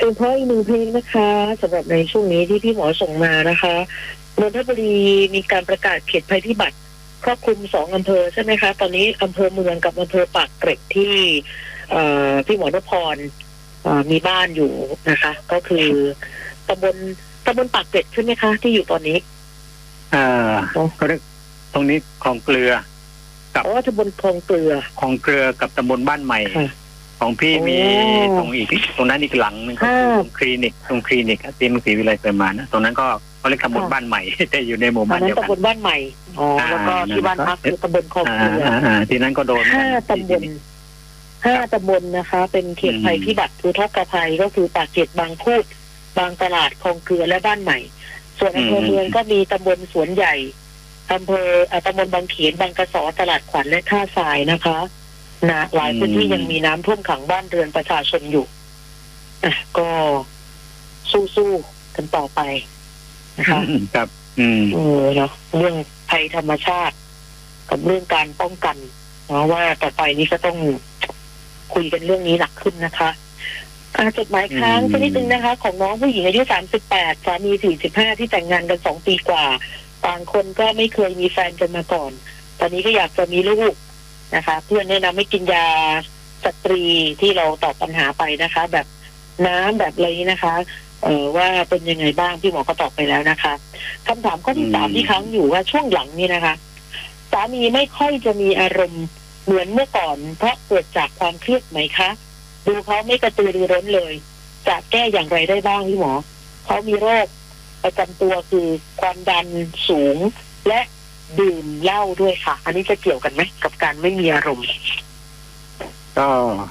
เพราะอีกหนึ่งเพลงนะคะสำหรับในช่วงนี้ที่พี่หมอส่งมานะคะนนทบุรีมีการประกาศเขตภัยพิบัติครอบคลุม2 อำเภอใช่ไหมคะตอนนี้อำเภอเมืองกับอำเภอปากเกร็ดที่พี่หมอนพรมีบ้านอยู่นะคะ ก็คือตำบลปากเกร็ดใช่ไหมคะที่อยู่ตอนนี้ก็เรียกตรงนี้คลองเกลือกับตำบลคลองเกลือกับตำบลบ้านใหม่ของพี่มีตรงนั้นอีกหลังนึงก็คือตรงคลินิกที่มังสีวิไลเคยมานะตรงนั้นก็เขาเรียกตำบลบ้านใหม่แต่อยู่ในหมู่บ้านเดียวกันตำบลบ้านใหม่แล้วก็ที่บ้านพักคือตำบลคลองเกลือที่นั้นก็โดน 5 ตำบลนะคะเป็นเขตภัยพิบัติอุทกภัยก็คือปากเกร็ดบางพูดบางตลาดคลองเกลือและบ้านใหม่ส่วนอำเภอเมืองก็มีตำบลสวนใหญ่ตำบลบางเขนบางกระสอตลาดขวัญและท่าทรายนะคะหลายพื้นที่ยังมีน้ำท่วมขังบ้านเรือนประชาชนอยู่ก็สู้ๆกันต่อไปนะคะครับเนาะเรื่องภัยธรรมชาติกับเรื่องการป้องกันเนาะว่าต่อไปนี้ก็ต้องคุยกันเรื่องนี้หนักขึ้นนะคะจดหมายค้างสักนิดนึงนะคะของน้องผู้หญิงอายุ38สามี45ที่แต่งงานกัน2 ปีกว่าบางคนก็ไม่เคยมีแฟนกันมาก่อนตอนนี้ก็อยากจะมีลูกนะคะเพื่อนแนะนำให้กินยาสตรีที่เราตอบปัญหาไปนะคะ แบบน้ำแบบอะไรนี้นะคะว่าเป็นยังไงบ้างพี่หมอก็ตอบไปแล้วนะคะคำถามข้อที่3ที่ค้างอยู่ว่าช่วงหลังนี้นะคะสามีไม่ค่อยจะมีอารมณ์เหมือนเมื่อก่อนเพราะเกิดจากความเครียดไหมคะดูเขาไม่กระตือรือร้นเลยจะแก้อย่างไรได้บ้างพี่หมอเขามีโรคประจำตัวคือความดันสูงและดื่มเหล้าด้วยค่ะอันนี้จะเกี่ยวกันไหมกับการไม่มีอารมณ์ก็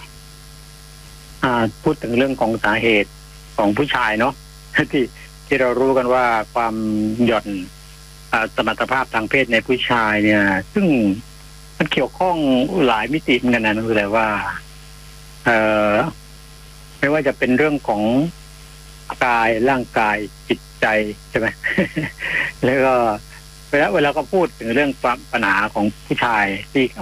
พูดถึงเรื่องของสาเหตุของผู้ชายเนาะที่เรารู้กันว่าความหย่อนสมรรถภาพทางเพศในผู้ชายเนี่ยซึ่งมันเกี่ยวข้องหลายมิติเหมือนกันนะคืออะไรว่าไม่ว่าจะเป็นเรื่องของกายร่างกายจิตใจใช่ไหม แล้วก็เวลาก็พูดถึงเรื่องปัญหาของผู้ชายที่